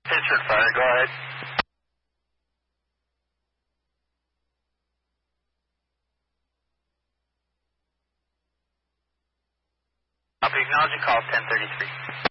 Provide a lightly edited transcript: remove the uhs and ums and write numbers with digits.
Pittsburgh Fire, go ahead. I'll be acknowledging call 1033.